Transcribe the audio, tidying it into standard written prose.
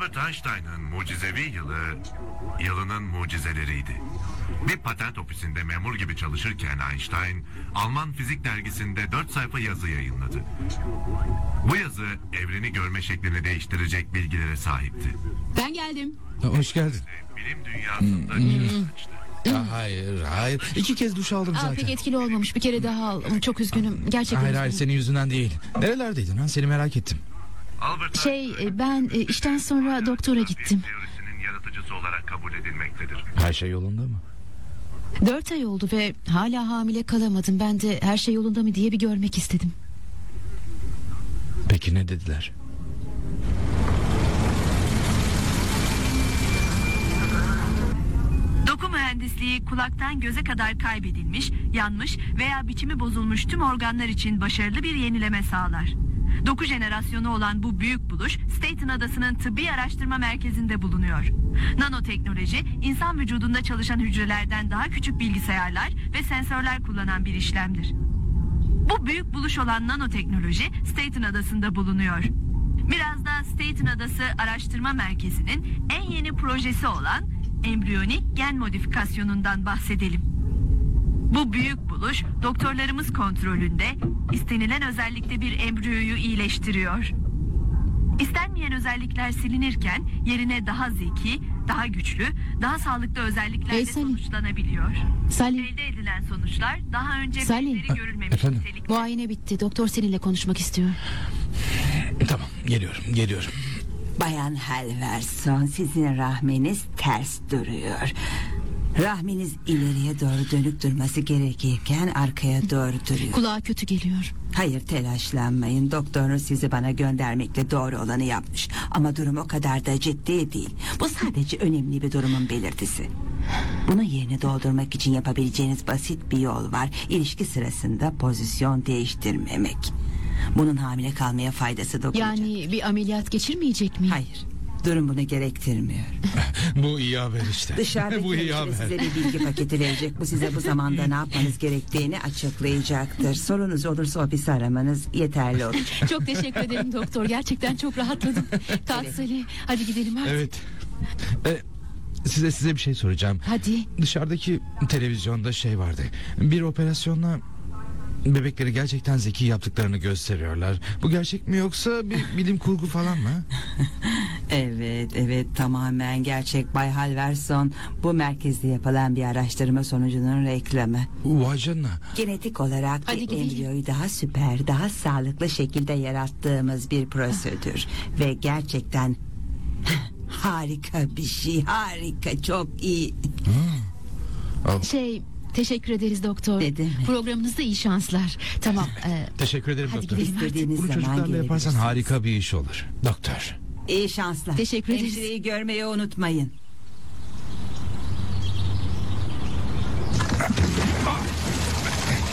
Albert Einstein'ın mucizevi yılının mucizeleriydi. Bir patent ofisinde memur gibi çalışırken Einstein, Alman Fizik dergisinde 4 sayfa yazı yayınladı. Bu yazı evreni görme şeklini değiştirecek bilgilere sahipti. Ben geldim. Hoş geldin. Bilim dünyasında çığır açtı. Hayır. 2 kez duş aldım zaten. Pek etkili olmamış. Bir kere daha al. Çok üzgünüm. Gerçekten Hayır üzgünüm. senin yüzünden değil. Nerelerdeydin ha? Seni merak ettim. Albert Ben işten sonra doktora gittim. teorisinin yaratıcısı olarak kabul edilmektedir. Her şey yolunda mı? 4 ay oldu ve hala hamile kalamadım. Ben de her şey yolunda mı diye bir görmek istedim. Peki ne dediler? Doku mühendisliği kulaktan göze kadar kaybedilmiş, yanmış veya biçimi bozulmuş tüm organlar için başarılı bir yenileme sağlar. Doku jenerasyonu olan bu büyük buluş Staten Adası'nın tıbbi araştırma merkezinde bulunuyor. Nanoteknoloji, insan vücudunda çalışan hücrelerden daha küçük bilgisayarlar ve sensörler kullanan bir işlemdir. Bu büyük buluş olan nanoteknoloji Staten Adası'nda bulunuyor. Biraz da Staten Adası Araştırma Merkezi'nin en yeni projesi olan embriyonik gen modifikasyonundan bahsedelim. Bu büyük buluş doktorlarımız kontrolünde istenilen özellikte bir embriyoyu iyileştiriyor. İstenmeyen özellikler silinirken yerine daha zeki, daha güçlü, daha sağlıklı özelliklerle sonuçlanabiliyor. Salih, Elde edilen sonuçlar daha önce Salih. benzeri görülmemiş Efendim? nitelikte. muayene bitti. Doktor seninle konuşmak istiyor. Tamam geliyorum. Bayan Halverson, sizin rahminiz ters duruyor. Rahminiz ileriye doğru dönük durması gerekirken arkaya doğru duruyor. Kulağa kötü geliyor. Hayır, telaşlanmayın. Doktorunuz sizi bana göndermekle doğru olanı yapmış. Ama durum o kadar da ciddi değil. Bu sadece önemli bir durumun belirtisi. Bunun yerini doldurmak için yapabileceğiniz basit bir yol var. İlişki sırasında pozisyon değiştirmemek. Bunun hamile kalmaya faydası dokunacak. Yani bir ameliyat geçirmeyecek miyim? Hayır, durum bunu gerektirmiyor. Bu iyi haber işte. Dışarıdaki Bu iyi hemşire haber. size bir bilgi paketi verecek. Bu size bu zamanda ne yapmanız gerektiğini açıklayacaktır. Sorunuz olursa ofisi aramanız yeterli olacak. Çok teşekkür ederim doktor. Gerçekten çok rahatladım. Kalk Salih. Hadi gidelim artık. Evet. Size bir şey soracağım. Hadi. Dışarıdaki televizyonda şey vardı. Bir operasyonla bebekleri gerçekten zeki yaptıklarını gösteriyorlar. Bu gerçek mi yoksa bir bilim kurgu falan mı? Evet, tamamen gerçek Bay Halverson. Bu merkezde yapılan bir araştırma sonucunun reklamı. Vay canına. Genetik olarak Hadi bir gidelim. embriyoyu daha süper, daha sağlıklı şekilde yarattığımız bir prosedür. Ve gerçekten harika bir şey, harika, çok iyi. Teşekkür ederiz doktor. Ne demek? Programınızda iyi şanslar. Tamam. Teşekkür ederim Hadi doktor. gidelim artık. İstediğiniz Bunu zaman çocuklarla yaparsan gelebilirsiniz. harika bir iş olur. Doktor. İyi şanslar. Teşekkür ederiz. Hemşireyi görmeyi unutmayın.